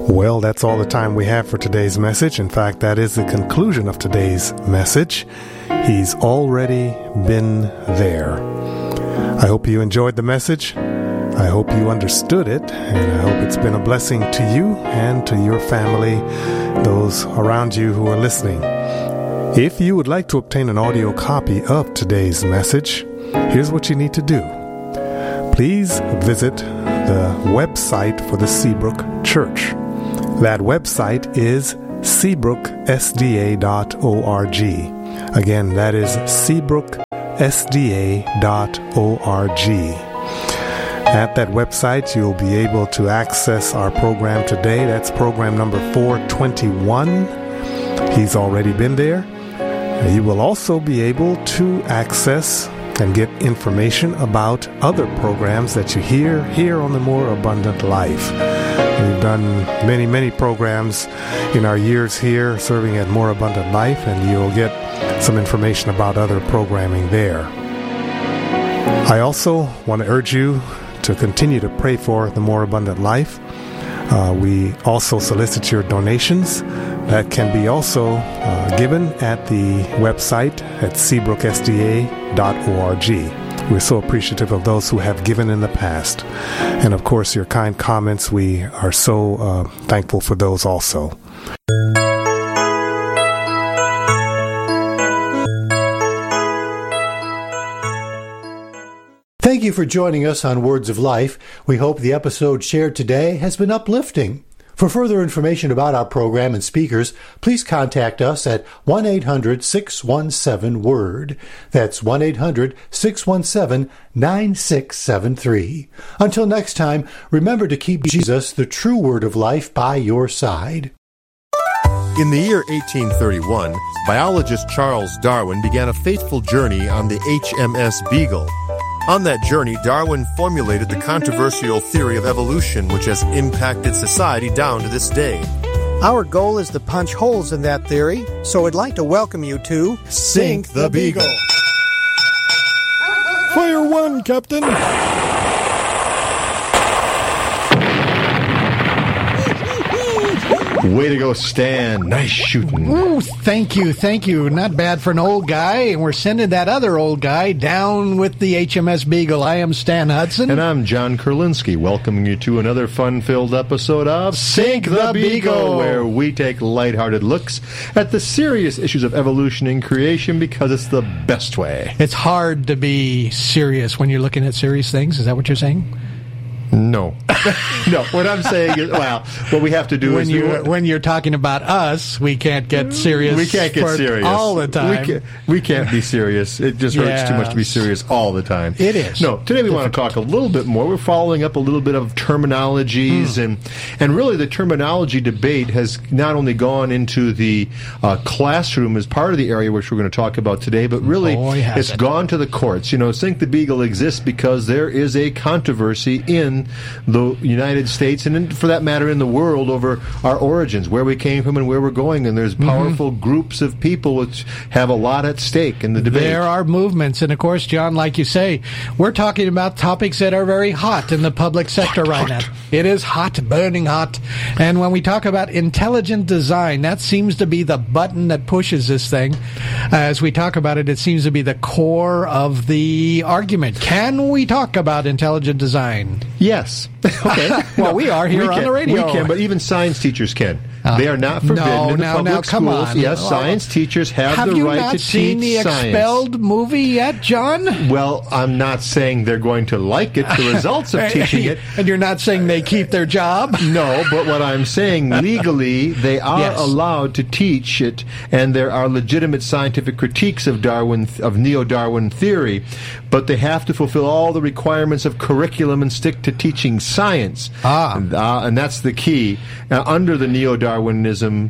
Well, that's all the time we have for today's message. In fact, that is the conclusion of today's message. He's already been there. I hope you enjoyed the message. I hope you understood it, and I hope it's been a blessing to you and to your family, those around you who are listening. If you would like to obtain an audio copy of today's message, here's what you need to do. Please visit the website for the Seabrook Church. That website is seabrooksda.org. Again, that is seabrooksda.org. At that website, you'll be able to access our program today. That's program number 421. He's already been there. You will also be able to access and get information about other programs that you hear here on the More Abundant Life. We've done many programs in our years here serving at More Abundant Life, and you'll get some information about other programming there. I also want to urge you to continue to pray for the More Abundant Life. We also solicit your donations. That can be also given at the website at seabrooksda.org. We're so appreciative of those who have given in the past. And of course, your kind comments, we are so thankful for those also. Thank you for joining us on Words of Life. We hope the episode shared today has been uplifting. For further information about our program and speakers, please contact us at 1-800-617-WORD. That's 1-800-617-9673. Until next time, remember to keep Jesus, the true Word of Life, by your side. In the year 1831, biologist Charles Darwin began a fateful journey on the HMS Beagle. On that journey, Darwin formulated the controversial theory of evolution, which has impacted society down to this day. Our goal is to punch holes in that theory, so I'd like to welcome you to Sink the Beagle. Fire one, Captain! Way to go, Stan. Nice shooting. Ooh, thank you. Not bad for an old guy. And we're sending that other old guy down with the HMS Beagle. I am Stan Hudson. And I'm John Kurlinski, welcoming you to another fun-filled episode of Sink the Beagle, where we take lighthearted looks at the serious issues of evolution and creation because it's the best way. It's hard to be serious when you're looking at serious things. Is that what you're saying? No. No, what I'm saying is, well, what we have to do when you're talking about us, we can't get serious. We can't get serious all the time. We can't be serious. It just hurts too much to be serious all the time. It is. No, today we want to talk a little bit more. We're following up a little bit of terminologies, and really the terminology debate has not only gone into the classroom as part of the area which we're going to talk about today, but really it's gone to the courts. You know, Sink the Beagle exists because there is a controversy in the United States, and for that matter in the world, over our origins, where we came from and where we're going, and there's powerful groups of people which have a lot at stake in the debate. There are movements, and of course, John, like you say, we're talking about topics that are very hot in the public sector right now. It is hot, burning hot, and when we talk about intelligent design, that seems to be the button that pushes this thing. As we talk about it, it seems to be the core of the argument. Can we talk about intelligent design? Yes. Okay. Well, we are here on the radio. We can, but even science teachers can. They are not forbidden in the public come schools. On. Yes, science teachers have the right to teach science. Have you not seen the Expelled movie yet, John? Well, I'm not saying they're going to like it, the results of teaching it. And you're not saying they keep their job? No, but what I'm saying, legally, they are allowed to teach it, and there are legitimate scientific critiques of neo-Darwin theory, but they have to fulfill all the requirements of curriculum and stick to teaching science. And that's the key. Under the neo-Darwinism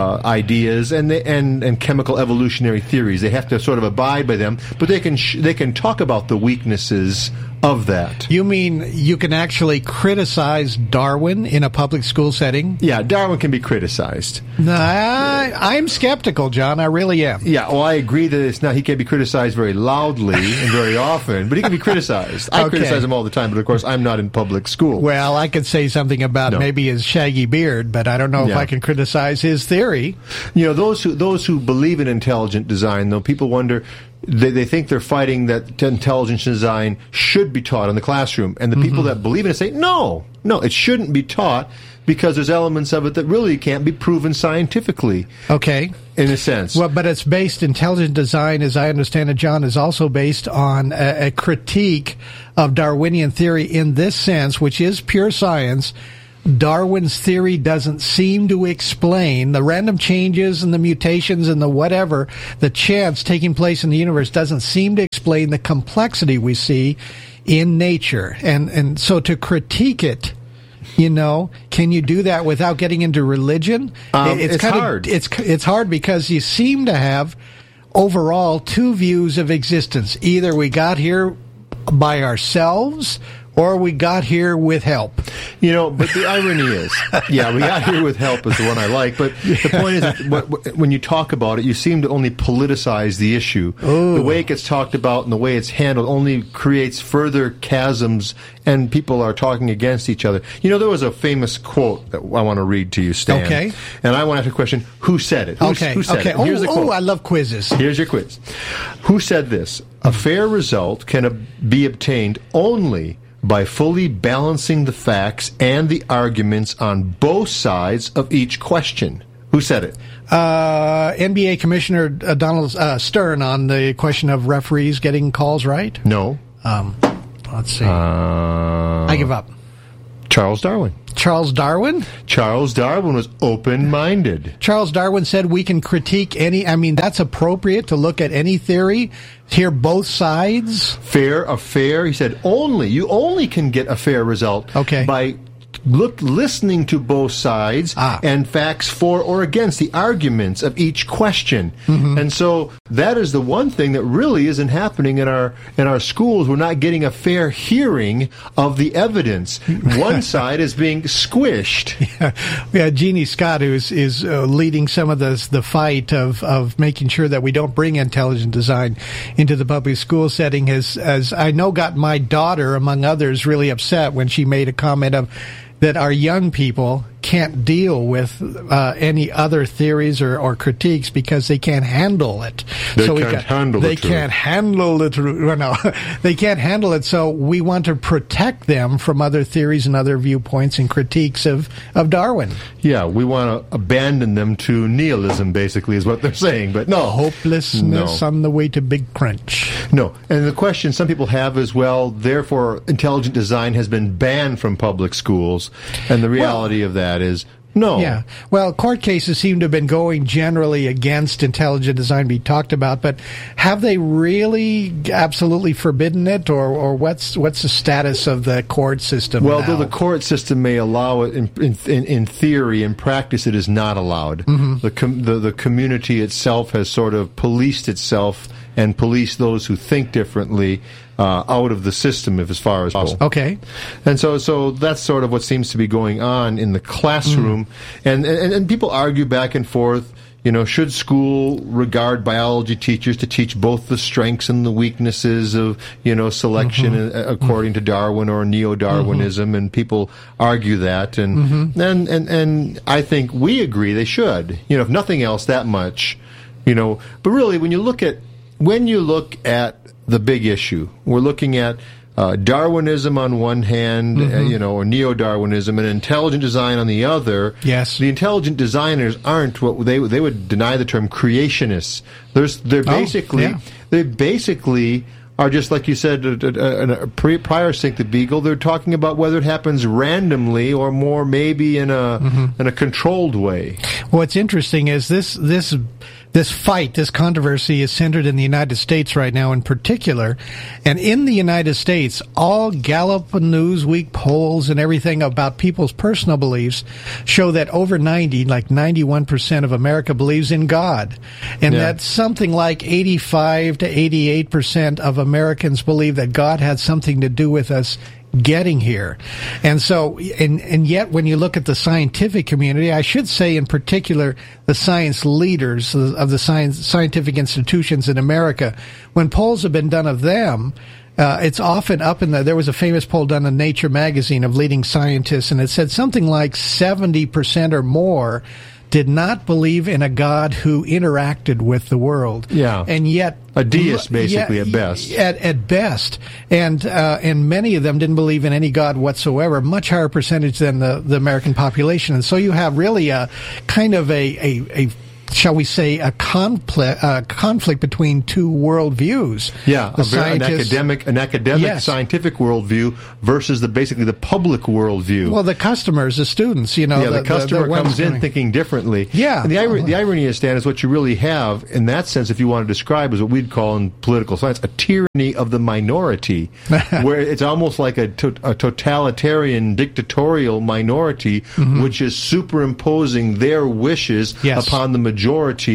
ideas and chemical evolutionary theories, they have to sort of abide by them, but they can talk about the weaknesses of that. You mean you can actually criticize Darwin in a public school setting? Yeah, Darwin can be criticized. I'm skeptical, John. I really am. Yeah, well, I agree that he can't be criticized very loudly and very often, but he can be criticized. I criticize him all the time, but of course I'm not in public school. Well, I could say something about maybe his shaggy beard, but I don't know if I can criticize his theory. Those who believe in intelligent design, though, people wonder, they think they're fighting that intelligent design should be taught in the classroom. And the people that believe in it say, no, it shouldn't be taught because there's elements of it that really can't be proven scientifically. Okay. In a sense. Well, but it's based, intelligent design, as I understand it, John, is also based on a critique of Darwinian theory in this sense, which is pure science. Darwin's theory doesn't seem to explain the random changes and the mutations and the whatever, the chance taking place in the universe doesn't seem to explain the complexity we see in nature. And so to critique it, can you do that without getting into religion? It's hard. It's hard because you seem to have overall two views of existence. Either we got here by ourselves or we got here with help. But the irony is, we got here with help is the one I like, but the point is, that when you talk about it, you seem to only politicize the issue. Ooh. The way it gets talked about and the way it's handled only creates further chasms, and people are talking against each other. There was a famous quote that I want to read to you, Stan. Okay. And I want to ask a question, who said it? Who said it? Here's the quote. I love quizzes. Here's your quiz. Who said this? A fair result can be obtained only by fully balancing the facts and the arguments on both sides of each question. Who said it? NBA Commissioner Donald Stern on the question of referees getting calls right? No. Let's see. I give up. Charles Darwin. Charles Darwin? Charles Darwin was open-minded. Charles Darwin said we can critique that's appropriate to look at any theory, hear both sides. He said you only can get a fair result by listening to both sides and facts for or against the arguments of each question. Mm-hmm. And so that is the one thing that really isn't happening in our schools. We're not getting a fair hearing of the evidence. One side is being squished. Yeah, Jeannie Scott, who is leading some of the fight of making sure that we don't bring intelligent design into the public school setting, has I know got my daughter, among others, really upset when she made a comment of that our young people can't deal with any other theories or critiques because they can't handle it. They can't handle it. So we want to protect them from other theories and other viewpoints and critiques of Darwin. Yeah, we want to abandon them to nihilism, basically, is what they're saying. But no. Hopelessness on the way to Big Crunch. No. And the question some people have is, well, therefore, intelligent design has been banned from public schools. And the reality of that is, no. Yeah. Well, court cases seem to have been going generally against intelligent design being talked about, but have they really absolutely forbidden it, or what's the status of the court system Well, now? though the court system may allow it in theory, in practice it is not allowed. Mm-hmm. The community itself has sort of policed itself and policed those who think differently out of the system, as far as possible. Okay. And so that's sort of what seems to be going on in the classroom. And people argue back and forth, should school regard biology teachers to teach both the strengths and the weaknesses of, selection according to Darwin or neo-Darwinism, and people argue that. And I think we agree they should, if nothing else, that much, but really when you look at the big issue, we're looking at Darwinism on one hand, or neo-Darwinism, and intelligent design on the other. Yes. The intelligent designers aren't what they would deny the term creationists. They basically are just like you said, prior Sink the Beagle. They're talking about whether it happens randomly or more maybe in a controlled way. What's interesting is this this fight, this controversy is centered in the United States right now in particular. And in the United States, all Gallup and Newsweek polls and everything about people's personal beliefs show that over 91% of America believes in God. And that something like 85 to 88% of Americans believe that God had something to do with us getting here. And so, and yet when you look at the scientific community, I should say in particular the science leaders of the scientific institutions in America, when polls have been done of them, it's often up in there was a famous poll done in Nature magazine of leading scientists, and it said something like 70% or more did not believe in a God who interacted with the world. Yeah. And yet a deist, basically, at best. At best. And many of them didn't believe in any God whatsoever, much higher percentage than the American population. And so you have really a kind of a shall we say, a conflict between two worldviews. Yeah, an academic scientific worldview versus basically the public worldview. Well, the customers, the students, Yeah, the customer comes in thinking differently. Yeah. And the irony is, Stan, is what you really have, in that sense, if you want to describe, is what we'd call in political science, a tyranny of the minority, where it's almost like a totalitarian, dictatorial minority, which is superimposing their wishes upon the majority,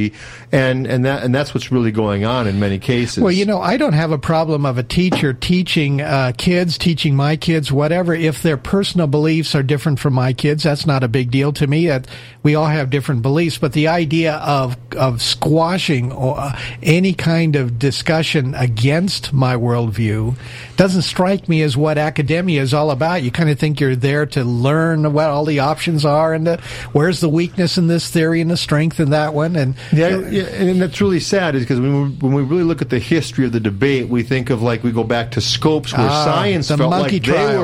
and that's what's really going on in many cases. Well, I don't have a problem of a teacher teaching teaching my kids, whatever, if their personal beliefs are different from my kids. That's not a big deal to me. We all have different beliefs, but the idea of squashing any kind of discussion against my worldview doesn't strike me as what academia is all about. You kind of think you're there to learn what all the options are and where's the weakness in this theory and the strength in that one. And and that's really sad, is because when we really look at the history of the debate, we think of, like, we go back to Scopes, where science felt like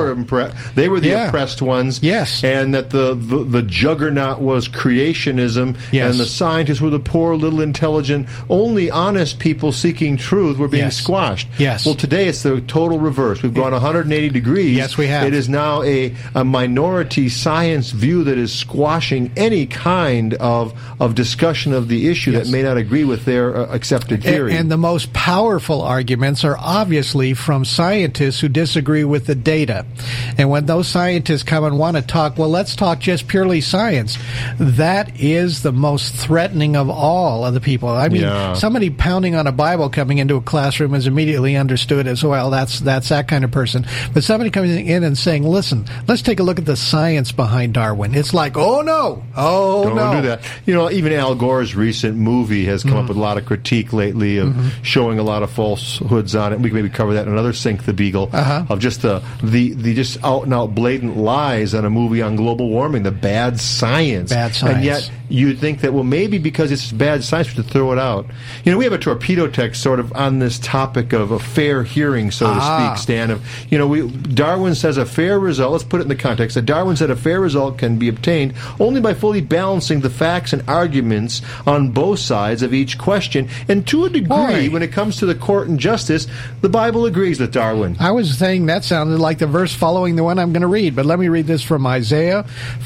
they were the oppressed ones, and that the juggernaut was creationism, and the scientists were the poor, little, intelligent, only honest people seeking truth were being squashed. Well, today it's the total reverse. We've gone 180 degrees. Yes, we have. It is now a minority science view that is squashing any kind of discussion of the issue that may not agree with their accepted theory. And the most powerful arguments are obviously from scientists who disagree with the data. And when those scientists come and want to talk, well, let's talk just purely science. That is the most threatening of all of the people. I mean, somebody pounding on a Bible coming into a classroom is immediately understood as, well, that's that kind of person. But somebody coming in and saying, listen, let's take a look at the science behind Darwin. It's like, oh, no. Don't do that. Even Al Gore's recent movie has come up with a lot of critique lately of showing a lot of falsehoods on it. We can maybe cover that in another Sink the Beagle, of just the just out and out blatant lies on a movie on global warming, the bad science. And yet you'd think that, well, maybe because it's bad science, we should throw it out. We have a torpedo text sort of on this topic of a fair hearing, so to speak, Stan. Darwin says a fair result, let's put it in the context, that Darwin said a fair result can be obtained only by fully balancing the facts and arguments on both sides of each question. And to a degree, when it comes to the court and justice, the Bible agrees with Darwin. I was saying that sounded like the verse following the one I'm going to read, but let me read this from Isaiah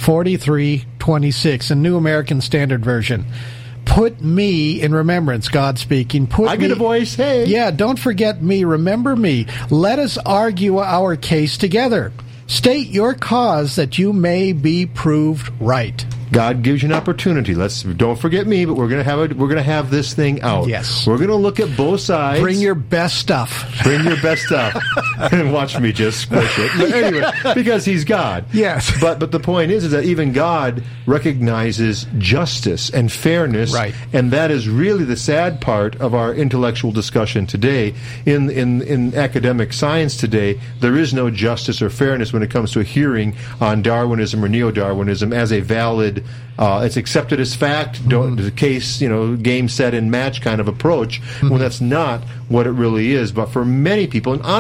43:26, a New American Standard Version. Put me in remembrance, God speaking. I get a voice, hey. Yeah, don't forget me, remember me. Let us argue our case together. State your cause that you may be proved right. God gives you an opportunity. Don't forget me, but we're going to have this thing out. Yes. We're going to look at both sides. Bring your best stuff. Bring your best stuff. And watch me just squish it. But anyway, because he's God. Yes. But the point is that even God recognizes justice and fairness. Right. And that is really the sad part of our intellectual discussion today. In academic science today, there is no justice or fairness when it comes to a hearing on Darwinism or neo-Darwinism as a valid, it's accepted as fact, the case, game, set, and match kind of approach, when that's not what it really is. But for many people, and honest people,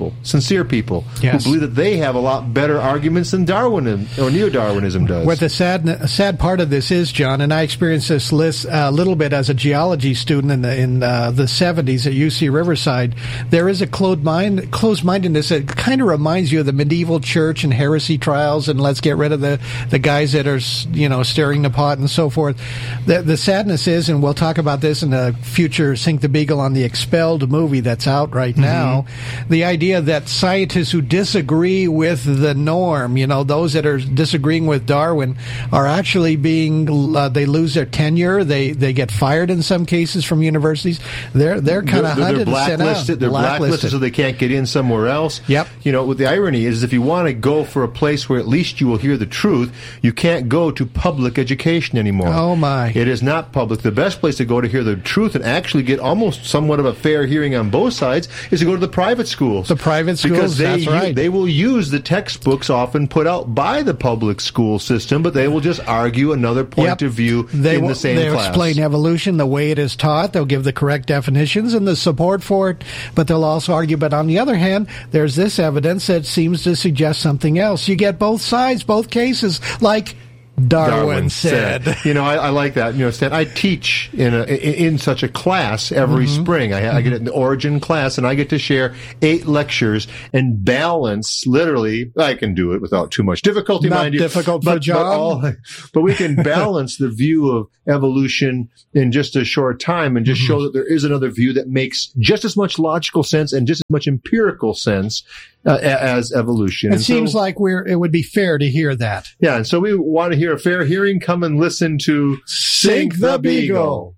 people, sincere people, Yes. who believe that they have a lot better arguments than Darwinism or Neo-Darwinism does. What the sad part of this is, John, and I experienced this a little bit as a geology student in the 70s at UC Riverside. There is a closed-mindedness that kind of reminds you of the medieval church and heresy trials, and let's get rid of the guys that are stirring the pot and so forth. The sadness is, and we'll talk about this in the future Sink the Beagle on the Expelled movie that's out right now, the idea that scientists who disagree with the norm, those that are disagreeing with Darwin, are actually they lose their tenure, they get fired in some cases from universities. They're kind of hunted and sent out. They're blacklisted so they can't get in somewhere else. Yep. What the irony is, if you want to go for a place where at least you will hear the truth, you can't go to public education anymore. Oh my. It is not public. The best place to go to hear the truth and actually get almost somewhat of a fair hearing on both sides is to go to the private schools. The private schools, because that's right. They will use the textbooks often put out by the public school system, but they will just argue another point of view in the same class. They'll explain evolution the way it is taught. They'll give the correct definitions and the support for it, but they'll also argue. But on the other hand, there's this evidence that seems to suggest something else. You get both sides, both cases, like Darwin said. I like that. Stan, I teach in such a class every spring. I get it in the origin class, and I get to share 8 lectures and balance. Literally, I can do it without too much difficulty, mind you. Not difficult for John. But we can balance the view of evolution in just a short time, and just show that there is another view that makes just as much logical sense and just as much empirical sense as evolution. It seems like it would be fair to hear that. Yeah, and so we want to hear a fair hearing. Come and listen to Sink the Beagle.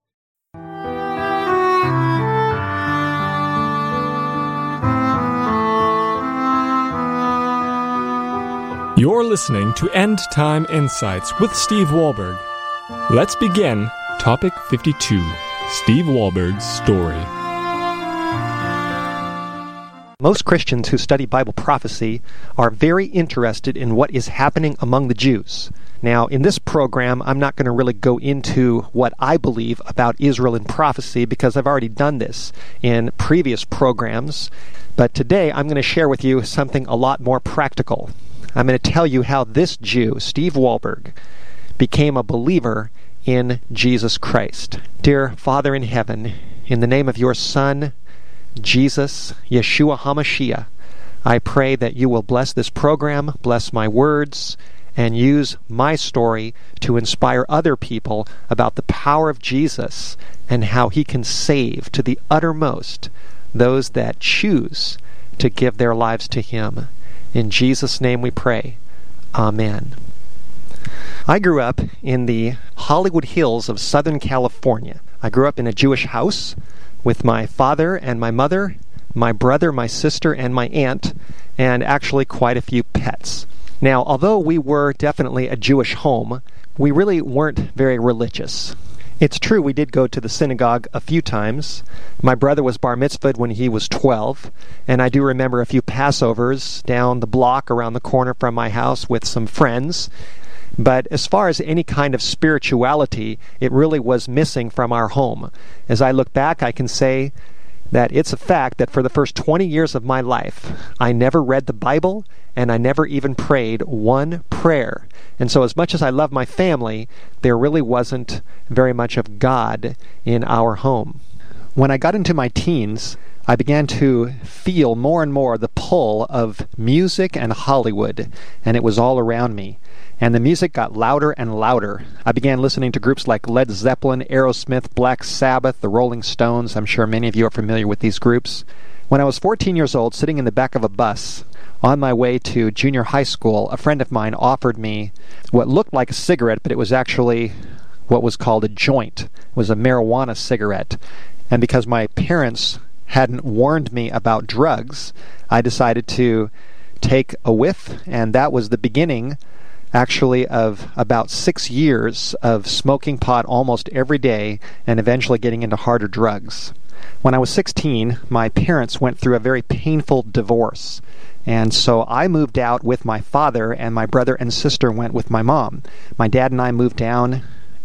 You're listening to End Time Insights with Steve Wohlberg. Let's begin Topic 52, Steve Wohlberg's story. Most Christians who study Bible prophecy are very interested in what is happening among the Jews. Now, in this program, I'm not going to really go into what I believe about Israel in prophecy because I've already done this in previous programs. But today, I'm going to share with you something a lot more practical. I'm going to tell you how this Jew, Steve Wohlberg, became a believer in Jesus Christ. Dear Father in heaven, in the name of your Son, Jesus, Yeshua HaMashiach, I pray that you will bless this program, bless my words, and use my story to inspire other people about the power of Jesus and how he can save to the uttermost those that choose to give their lives to him. In Jesus' name we pray. Amen. I grew up in the Hollywood Hills of Southern California. I grew up in a Jewish house with my father and my mother, my brother, my sister, and my aunt, and actually quite a few pets. Now, although we were definitely a Jewish home, we really weren't very religious. It's true we did go to the synagogue a few times. My brother was bar mitzvahed when he was 12, and I do remember a few Passovers down the block around the corner from my house with some friends. But as far as any kind of spirituality, it really was missing from our home. As I look back, I can say that it's a fact that for the first 20 years of my life, I never read the Bible, and I never even prayed one prayer. And so as much as I love my family, there really wasn't very much of God in our home. When I got into my teens, I began to feel more and more the pull of music and Hollywood, and it was all around me. And the music got louder and louder. I began listening to groups like Led Zeppelin, Aerosmith, Black Sabbath, the Rolling Stones. I'm sure many of you are familiar with these groups. When I was 14 years old, sitting in the back of a bus on my way to junior high school, a friend of mine offered me what looked like a cigarette, but it was actually what was called a joint. It was a marijuana cigarette. And because my parents hadn't warned me about drugs, I decided to take a whiff, and that was the beginning actually of about 6 years of smoking pot almost every day and eventually getting into harder drugs. When I was 16, my parents went through a very painful divorce. And so I moved out with my father, and my brother and sister went with my mom. My dad and I moved down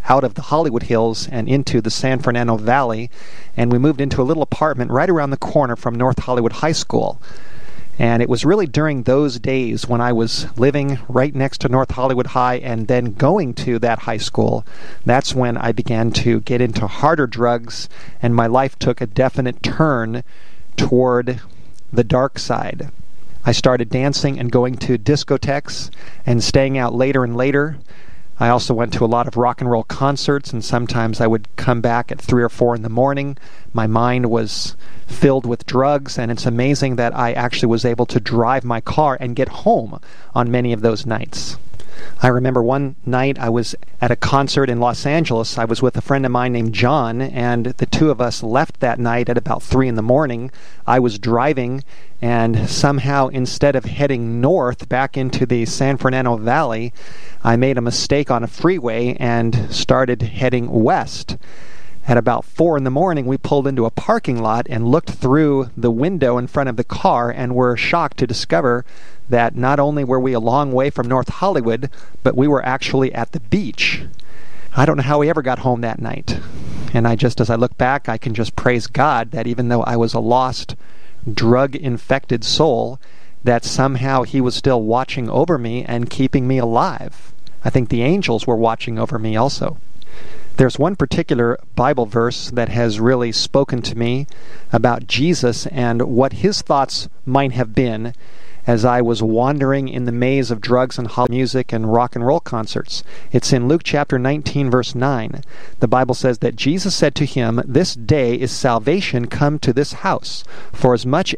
out of the Hollywood Hills and into the San Fernando Valley, and we moved into a little apartment right around the corner from North Hollywood High School. And it was really during those days when I was living right next to North Hollywood High and then going to that high school, that's when I began to get into harder drugs, and my life took a definite turn toward the dark side. I started dancing and going to discotheques and staying out later and later. I also went to a lot of rock and roll concerts, and sometimes I would come back at 3 or 4 in the morning. My mind was filled with drugs, and it's amazing that I actually was able to drive my car and get home on many of those nights. I remember one night I was at a concert in Los Angeles. I was with a friend of mine named John, and the two of us left that night at about 3 in the morning. I was driving, and somehow instead of heading north back into the San Fernando Valley, I made a mistake on a freeway and started heading west. At about 4 in the morning, we pulled into a parking lot and looked through the window in front of the car and were shocked to discover that not only were we a long way from North Hollywood, but we were actually at the beach. I don't know how we ever got home that night. And as I look back, I can just praise God that even though I was a lost, drug-infected soul, that somehow He was still watching over me and keeping me alive. I think the angels were watching over me also. There's one particular Bible verse that has really spoken to me about Jesus and what His thoughts might have been as I was wandering in the maze of drugs and Hollywood music and rock and roll concerts. It's in Luke chapter 19, verse 9. The Bible says that Jesus said to him, "This day is salvation come to this house, for as much